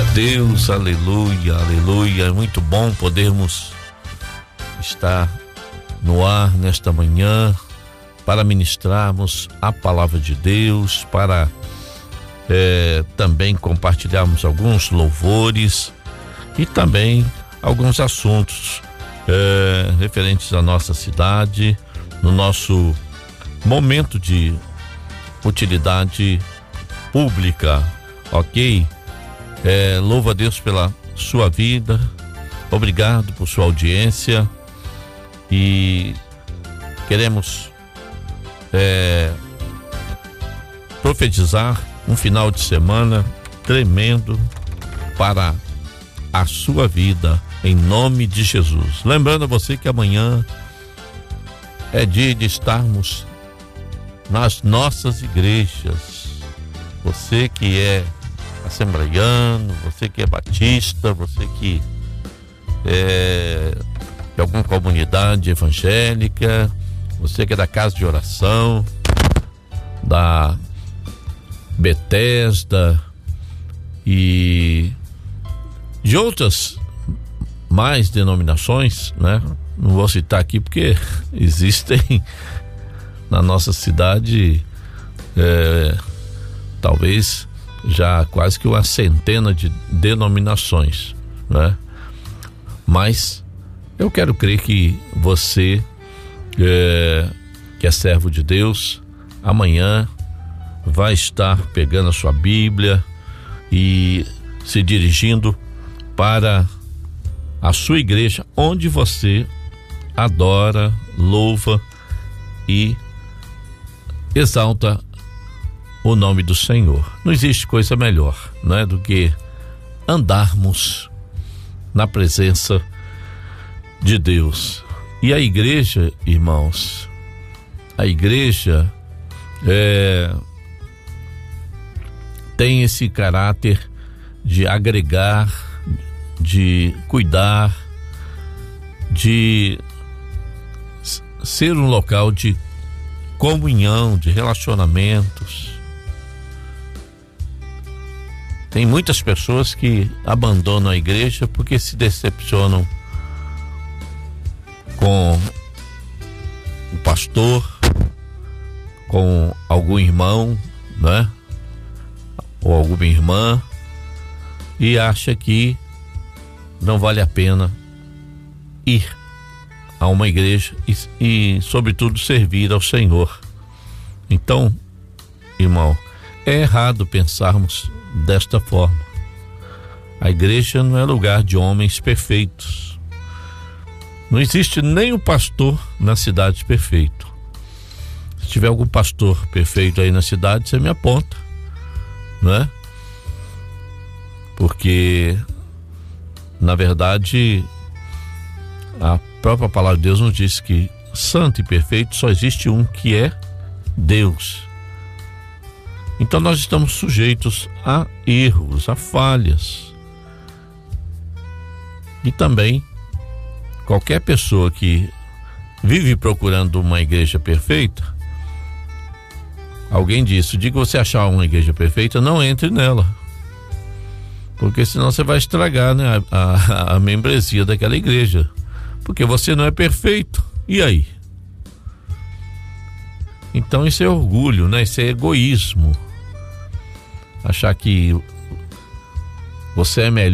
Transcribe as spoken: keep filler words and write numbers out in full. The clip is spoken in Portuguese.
Deus, aleluia, aleluia. É muito bom podermos estar no ar nesta manhã para ministrarmos a palavra de Deus, para é, também compartilharmos alguns louvores e também alguns assuntos é, referentes à nossa cidade, no nosso momento de utilidade pública, ok? É, louvo a Deus pela sua vida, obrigado por sua audiência e queremos é, profetizar um final de semana tremendo para a sua vida, em nome de Jesus. Lembrando a você que amanhã é dia de estarmos nas nossas igrejas. Você que é assembleiano, você que é batista, você que é de alguma comunidade evangélica, você que é da casa de oração, da Betesda e de outras mais denominações, né? Não vou citar aqui porque existem na nossa cidade é, talvez já quase que uma centena de denominações, né? Mas eu quero crer que você é, que é servo de Deus, amanhã vai estar pegando a sua Bíblia e se dirigindo para a sua igreja, onde você adora, louva e exalta o nome do Senhor. Não existe coisa melhor, né, do que andarmos na presença de Deus. E a igreja, irmãos, a igreja é, tem esse caráter de agregar, de cuidar, de ser um local de comunhão, de relacionamentos. Tem muitas pessoas que abandonam a igreja porque se decepcionam com o pastor, com algum irmão, né? Ou alguma irmã, e acha que não vale a pena ir a uma igreja e, e sobretudo servir ao Senhor. Então, irmão, é errado pensarmos desta forma. A igreja não é lugar de homens perfeitos. Não existe nem o pastor na cidade perfeito. Se tiver algum pastor perfeito aí na cidade, você me aponta, não é? Porque na verdade a própria palavra de Deus nos diz que santo e perfeito só existe um, que é Deus. Então nós estamos sujeitos a erros, a falhas. E também qualquer pessoa que vive procurando uma igreja perfeita, alguém disse, o dia que você achar uma igreja perfeita, não entre nela, porque senão você vai estragar, né, a, a, a membresia daquela igreja, porque você não é perfeito. E aí? Então isso é orgulho, né? Isso é egoísmo. Achar que você é melhor